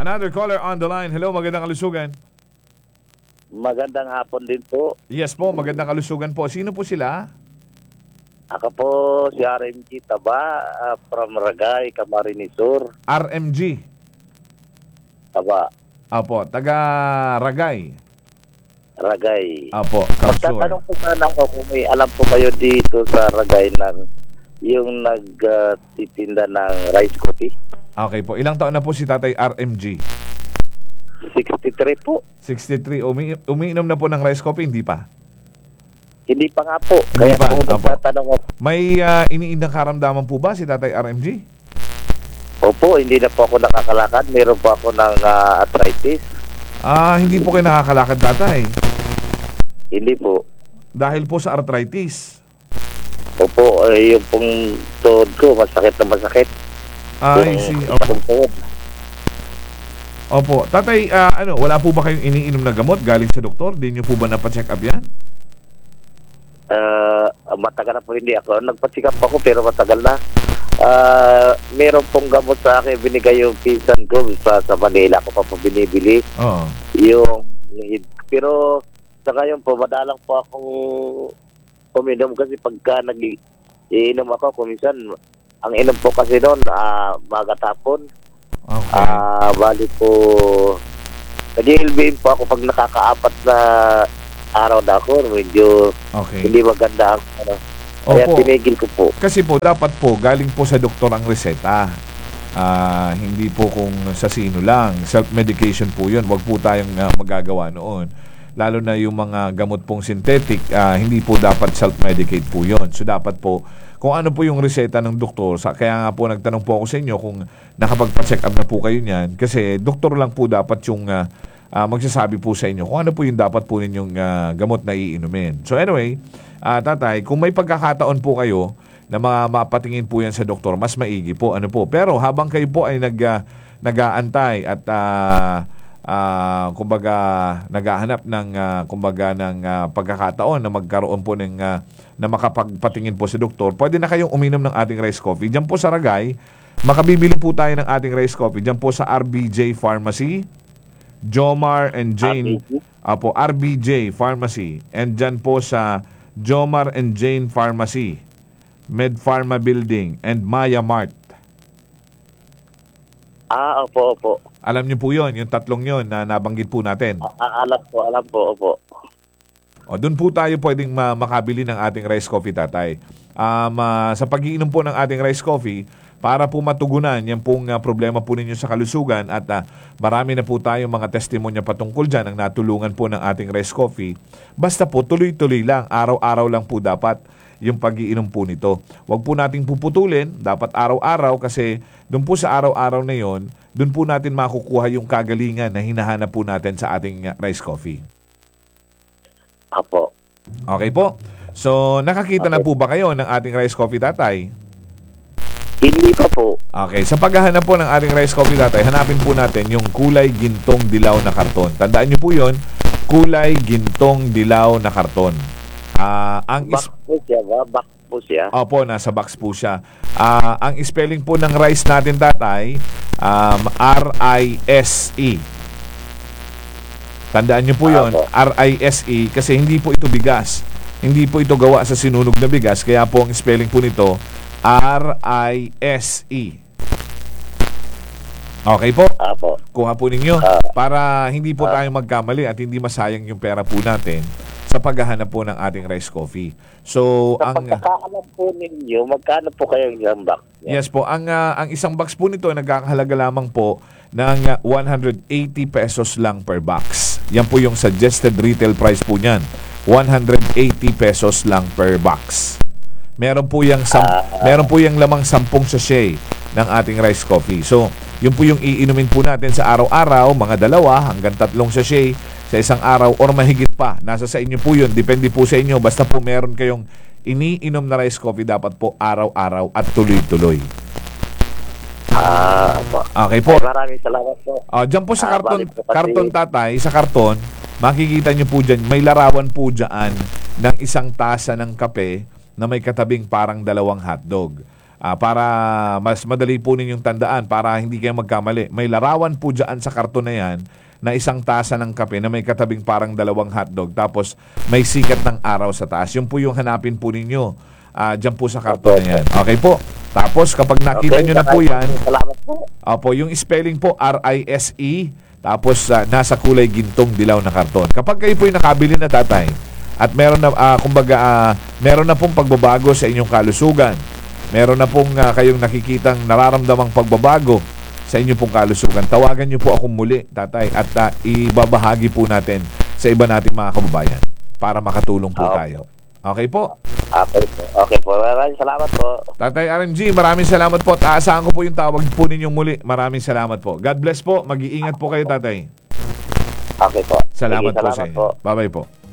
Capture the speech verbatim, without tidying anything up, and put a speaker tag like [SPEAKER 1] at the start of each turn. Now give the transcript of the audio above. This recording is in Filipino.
[SPEAKER 1] Another caller on the line. Hello, magandang kalusugan.
[SPEAKER 2] Magandang hapon din po.
[SPEAKER 1] Yes po, magandang kalusugan po. Sino po sila?
[SPEAKER 2] Ako po si R M G Taba uh, from Ragay, Camarines Sur.
[SPEAKER 1] R M G.
[SPEAKER 2] Taba.
[SPEAKER 1] Apo, taga Ragay.
[SPEAKER 2] Ragay.
[SPEAKER 1] Apo, Kamsur.
[SPEAKER 2] Magtatanong po sana ako kung may alam po kayo dito sa Ragay ng yung nagtitinda uh, ng rice coffee.
[SPEAKER 1] Okay po. Ilang taon na po si Tatay R M G?
[SPEAKER 2] sixty-three po.
[SPEAKER 1] sixty-three. Umi umiinom na po ng rice coffee? Hindi pa?
[SPEAKER 2] Hindi pa nga po.
[SPEAKER 1] Hindi
[SPEAKER 2] Kaya
[SPEAKER 1] pa.
[SPEAKER 2] po magtatanong ako.
[SPEAKER 1] May uh, iniindang karamdaman po ba si Tatay R M G?
[SPEAKER 2] Opo, hindi na po ako nakakalakad. Meron po ako ng uh, arthritis.
[SPEAKER 1] Ah, hindi po kayo nakakalakad, Tatay?
[SPEAKER 2] Hindi po.
[SPEAKER 1] Dahil po sa arthritis?
[SPEAKER 2] Opo, eh, yung pong tuhod ko, masakit na masakit.
[SPEAKER 1] Ah, I see. Opo. Opo. Tatay, uh, ano, wala po ba kayong iniinom na gamot galing sa doktor? Di nyo po ba napacheck up yan?
[SPEAKER 2] Uh, matagal na po hindi ako. Nagpa-check up ako pero matagal na. Uh, meron pong gamot sa akin. Binigay yung pinsan ko sa, sa Manila. Ako pa po binibili.
[SPEAKER 1] Oo.
[SPEAKER 2] Yung, pero sa ngayon po, madalang po akong uminom kasi pagka nag-iinom ako, kuminsan, ang inom po kasi noon, uh, magatapon.
[SPEAKER 1] Okay.
[SPEAKER 2] Ah, uh, bali po, nag-I L B M po ako pag nakakaapat na araw na ako, medyo
[SPEAKER 1] okay.
[SPEAKER 2] Hindi maganda ang ano. Kaya
[SPEAKER 1] Opo.
[SPEAKER 2] tinigil ko po.
[SPEAKER 1] Kasi po, dapat po, galing po sa doktor ang reseta. Ah, hindi po kung sa sino lang. Self-medication po yun. Huwag po tayong uh, magagawa noon. Lalo na yung mga gamot pong synthetic, uh, hindi po dapat self-medicate po yun. So, dapat po, kung ano po yung reseta ng doktor, sa, kaya nga po nagtanong po ako sa inyo kung nakapagpa-check up na po kayo niyan. Kasi doktor lang po dapat yung uh, uh, magsasabi po sa inyo kung ano po yung dapat po ninyong uh, gamot na iinumin. So anyway, uh, tatay, kung may pagkakataon po kayo na mga mapatingin po yan sa doktor, mas maigi po. Ano po. Pero habang kayo po ay nag, uh, nag-aantay at uh, uh, kumbaga naghahanap ng uh, kumbaga ng uh, pagkakataon na magkaroon po ng uh, na makapagpatingin po sa doktor, pwede na kayong uminom ng ating rice coffee. Diyan po sa Ragay, makabibili po tayo ng ating rice coffee. Diyan po sa R B J Pharmacy, Jomar and Jane, apo, R B J Pharmacy, and diyan po sa Jomar and Jane Pharmacy, Med Pharma Building, and Maya Mart.
[SPEAKER 2] Ah, opo, opo.
[SPEAKER 1] Alam niyo po yon, yung tatlong yon na nabanggit po natin.
[SPEAKER 2] Ah, alam po, alam po, opo.
[SPEAKER 1] O, doon po tayo pwedeng ma- makabili ng ating rice coffee, tatay. Um, uh, sa pag-iinom po ng ating rice coffee, para po matugunan yan pong uh, problema po ninyo sa kalusugan at uh, marami na po tayong mga testimonya patungkol dyan ang natulungan po ng ating rice coffee. Basta po, tuloy-tuloy lang, araw-araw lang po dapat yung pag-iinom po nito. Huwag po natin puputulin, dapat araw-araw kasi doon po sa araw-araw na yon, doon po natin makukuha yung kagalingan na hinahanap po natin sa ating uh, rice coffee.
[SPEAKER 2] Apo.
[SPEAKER 1] Okay po. So, nakakita okay. na po ba kayo ng ating rice coffee, tatay?
[SPEAKER 2] Hindi pa po.
[SPEAKER 1] Okay. Sa paghahanap po ng ating rice coffee, tatay, hanapin po natin yung kulay gintong dilaw na karton. Tandaan nyo po yun, kulay gintong dilaw na karton. Uh, ang
[SPEAKER 2] box po siya ba? Box po siya?
[SPEAKER 1] Opo, nasa box po siya. Uh, ang spelling po ng rice natin, tatay, um, R I S E. Tandaan nyo po yun, R I S E, kasi hindi po ito bigas. Hindi po ito gawa sa sinunog na bigas, kaya po ang spelling po nito, R I S E. Okay po?
[SPEAKER 2] Apo.
[SPEAKER 1] Kuha po ninyo para hindi po tayo magkamali at hindi masayang yung pera po natin sa paghahanap po ng ating rice coffee. So,
[SPEAKER 2] sa
[SPEAKER 1] ang
[SPEAKER 2] pagkakaalam po ninyo, magkano po kayo yung box?
[SPEAKER 1] Yes po, ang uh, ang isang box po nito nagkakahalaga lamang po ng uh, one hundred eighty pesos lang per box. Yan po yung suggested retail price po niyan. one hundred eighty pesos lang per box. Meron po yung sam- uh, meron po yung lamang sampung sachet ng ating rice coffee. So, yun po yung iinumin po natin sa araw-araw, mga dalawa hanggang tatlong sachet sa isang araw or mahigit pa. Nasa sa inyo po yun. Depende po sa inyo. Basta po meron kayong iniinom na rice coffee, dapat po araw-araw at tuloy-tuloy.
[SPEAKER 2] Ah,
[SPEAKER 1] okay po.
[SPEAKER 2] Ay, maraming salamat po.
[SPEAKER 1] Uh, diyan po sa
[SPEAKER 2] ah,
[SPEAKER 1] karton,
[SPEAKER 2] po
[SPEAKER 1] karton tatay, sa karton, makikita nyo po dyan, may larawan po dyan ng isang tasa ng kape na may katabing parang dalawang hotdog. Ah, para mas madali po ninyong tandaan, para hindi kayo magkamali. May larawan po dyan sa karton na yan na isang tasa ng kape na may katabing parang dalawang hotdog. Tapos may sikat ng araw sa taas. Yun po yung hanapin po ninyo. Ah, dyan po sa karton na yan. Okay po. Tapos kapag nakita nyo na po yan,
[SPEAKER 2] Salamat po.
[SPEAKER 1] opo, yung spelling po R I S E, tapos ah, nasa kulay gintong dilaw na karton. Kapag kayo po yung nakabili na, tatay, at meron na, ah, kumbaga, ah, meron na pong pagbabago sa inyong kalusugan, meron na pong ah, kayong nakikitang nararamdamang pagbabago sa inyong pong kalusugan, tawagan nyo po akong muli, tatay, at ah, ibabahagi po natin sa iba nating mga kababayan para makatulong po
[SPEAKER 2] Okay.
[SPEAKER 1] tayo. Okay po?
[SPEAKER 2] Okay po. Okay po. Maraming salamat po.
[SPEAKER 1] Tatay R M G, maraming salamat po. At aasahan ko po yung tawag po ninyong muli. Maraming salamat po. God bless po. Mag-iingat po kayo, tatay.
[SPEAKER 2] Okay po.
[SPEAKER 1] Salamat
[SPEAKER 2] Sige,
[SPEAKER 1] po sa
[SPEAKER 2] salamat
[SPEAKER 1] inyo.
[SPEAKER 2] po.
[SPEAKER 1] Bye-bye po.